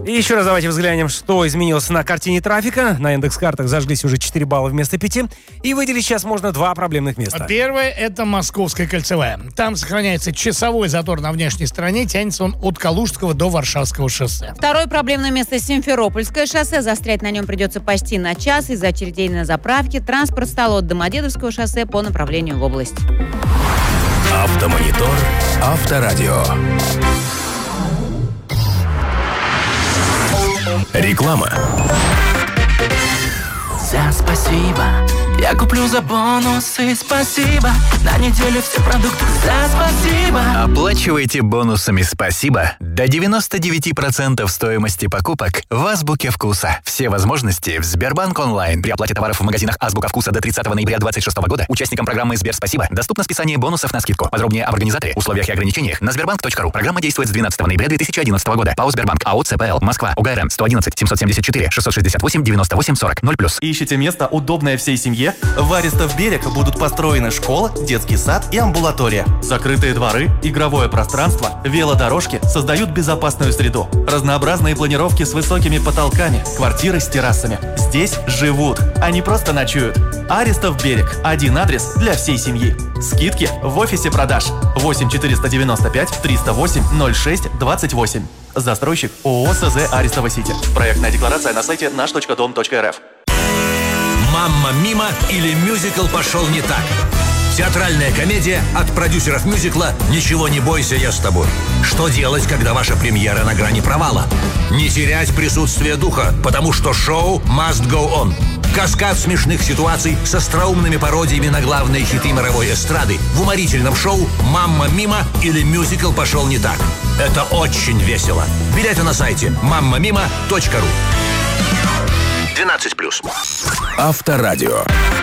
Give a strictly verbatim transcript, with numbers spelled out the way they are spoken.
И еще раз давайте взглянем, что изменилось на картине трафика. На индекс-картах зажглись уже четыре балла вместо пяти. И выделить сейчас можно два проблемных места. Первое — это Московская кольцевая. Там сохраняется часовой затор на внешней стороне. Тянется он от Калужского до Варшавского шоссе. Второе проблемное место — Симферопольское шоссе. Застрять на нем придется почти на час из-за очередей на заправке. Транспорт стал от Домодедовского шоссе по направлению в область. Автомонитор. Авторадио. Реклама. За спасибо. Я куплю за бонусы, спасибо. На неделю все продукты за спасибо. Оплачивайте бонусами «Спасибо» до девяносто девять процентов стоимости покупок в «Азбуке вкуса». Все возможности в Сбербанк онлайн. При оплате товаров в магазинах «Азбука вкуса» до тридцатого ноября две тысячи двадцать шестого года участникам программы «Сбер Спасибо» доступно списание бонусов на скидку. Подробнее об организаторе, условиях и ограничениях на сбербанк точка ру. Программа действует с двенадцатого ноября две тысячи одиннадцатого года. ПАО «Сбербанк». АО «ЦПЛ». Москва. ОГРН сто одиннадцать семьсот семьдесят четыре шестьсот шестьдесят восемь девяносто восемь сорок ноль плюс. Ищите место, удобное всей семье? В Аристов берег будут построены школа, детский сад и амбулатория. Закрытые дворы, игровое пространство, велодорожки создают безопасную среду. Разнообразные планировки с высокими потолками, квартиры с террасами. Здесь живут, а не просто ночуют. Аристов берег. Один адрес для всей семьи. Скидки в офисе продаж. восемь четыреста девяносто пять триста восемь ноль шесть двадцать восемь. Застройщик ООО СЗ Аристово Сити. Проектная декларация на сайте наш точка дом точка эр эф. «Мамма мимо» или «Мюзикл пошел не так». Театральная комедия от продюсеров мюзикла «Ничего не бойся, я с тобой». Что делать, когда ваша премьера на грани провала? Не терять присутствие духа, потому что шоу must go on. Каскад смешных ситуаций с остроумными пародиями на главные хиты мировой эстрады в уморительном шоу «Мамма мимо» или «Мюзикл пошел не так». Это очень весело. Билеты на сайте мамма мимо точка ру. двенадцать плюс. Авторадио.